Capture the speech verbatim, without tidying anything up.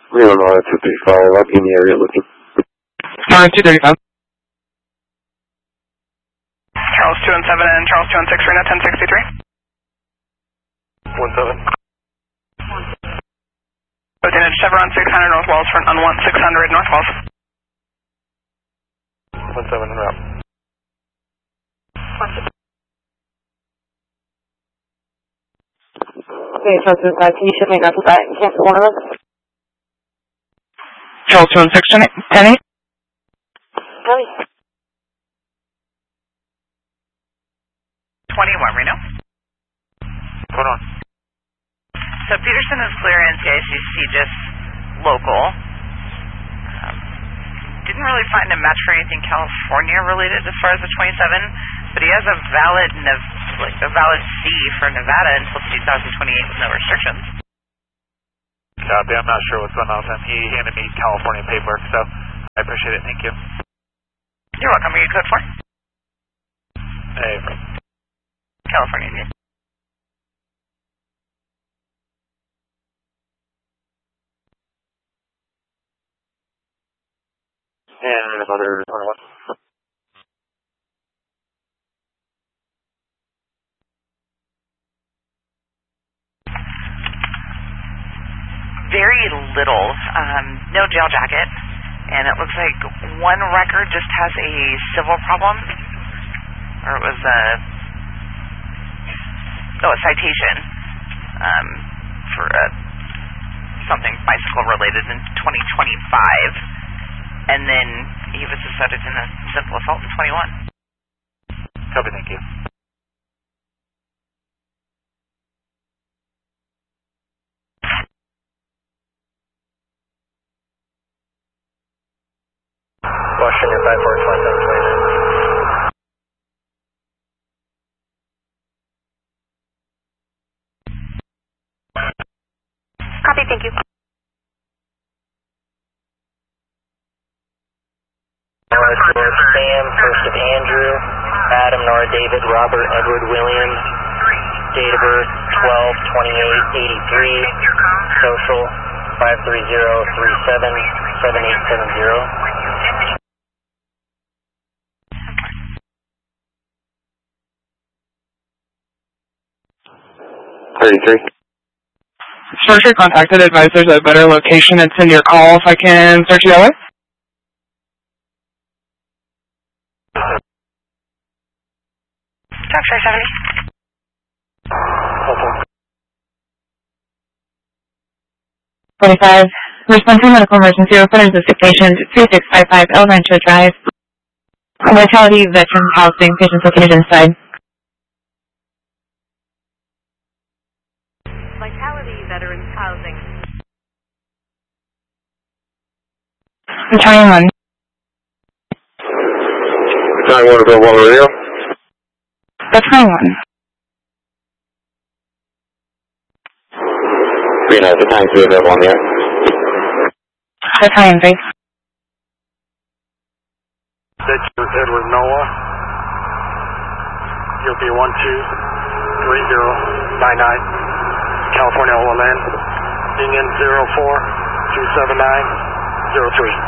Reno nine two three five, I'll be in the area looking. nine two three five. Charles two one seven and Charles two one six, Reno ten sixty-three. one seven. Lieutenant Chevron six hundred North Walls for an unwanted six hundred North Walls. one seven en route. Okay, Charles two one five, can you ship me back to that and cancel one of them? Charles two one six, ten eight. Hi. twenty-one, Reno. Hold on. So Peterson is clear in C I C C, just local. Um, didn't really find a match for anything California related as far as the twenty-seven, but he has a valid like a valid C for Nevada until two thousand twenty-eight with no restrictions. Copy, I'm not sure what's going on with him. He handed me California paperwork, so I appreciate it. Thank you. You're welcome. Are you code four? Hey. California Indian. And another one. Very little, um, no jail jacket, and it looks like one record just has a civil problem, or it was a, oh, a citation um, for a, something bicycle related in twenty twenty-five, and then he was suspended in a simple assault in twenty-one. Copy, thank you. Washington five four twenty-seven twenty-nine. Copy, thank you. Sam, first of Andrew, Adam, Nora, David, Robert, Edward, William, date of birth twelve twenty-eight eighty-three, social five three zero three seven seven eight seven zero. thirty-three. Structure contacted advisors at a better location and send your call if I can search you that way. Doctor seventy. twenty-five. Respond to medical emergency. Reference to sick patient three six five five El Rancho Drive. Vitality Veterans Housing. Patient located inside. Vitality Veterans Housing. I'm trying one. Time one to go one radio. That's trying one. Green has the time to available on the air. That's trying three. Edward Noah. You'll be one two three zero nine nine. California Overland. Union zero four two seven nine zero three.